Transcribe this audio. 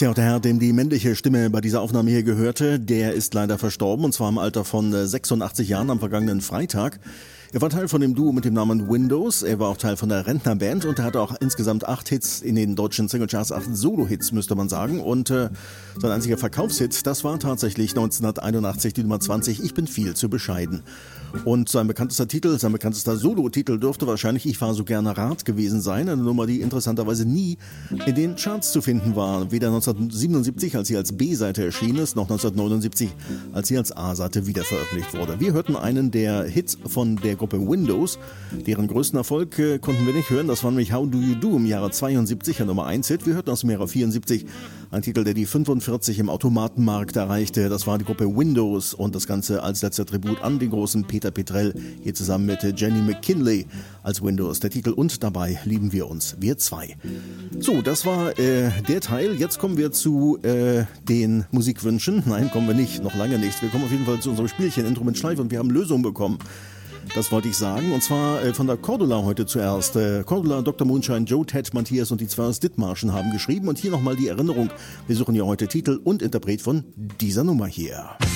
Tja, und der Herr, dem die männliche Stimme bei dieser Aufnahme hier gehörte, der ist leider verstorben, und zwar im Alter von 86 Jahren am vergangenen Freitag. Er war Teil von dem Duo mit dem Namen Windows, er war auch Teil von der Rentnerband und er hatte auch insgesamt 8 Hits in den deutschen Singlecharts, 8 Solo-Hits müsste man sagen, und sein einziger Verkaufshit, das war tatsächlich 1981 die Nummer 20, Ich bin viel zu bescheiden. Und sein bekanntester Solo-Titel dürfte wahrscheinlich Ich fahr so gerne Rad gewesen sein, eine Nummer, die interessanterweise nie in den Charts zu finden war, weder 1977, als sie als B-Seite erschienen ist, noch 1979, als sie als A-Seite wiederveröffentlicht wurde. Wir hörten einen der Hits von der Gruppe Windows, deren größten Erfolg konnten wir nicht hören, das war nämlich How Do You Do im Jahre 72, ein Nummer 1 Hit. Wir hörten aus dem Jahre 74 ein Titel, der die 45 im Automatenmarkt erreichte, das war die Gruppe Windows und das Ganze als letzter Tribut an den großen Peter Petrell, hier zusammen mit Jenny McKinley als Windows, der Titel Und dabei lieben wir uns, wir zwei. So, das war der Teil, jetzt kommen wir zu den Musikwünschen, nein, kommen wir nicht, noch lange nicht, wir kommen auf jeden Fall zu unserem Spielchen Intro mit Schleife und wir haben Lösungen bekommen. Das wollte ich sagen, und zwar von der Cordula heute zuerst. Cordula, Dr. Moonshine, Joe, Ted, Matthias und die 2 Dithmarschen haben geschrieben. Und hier nochmal die Erinnerung. Wir suchen ja heute Titel und Interpret von dieser Nummer hier.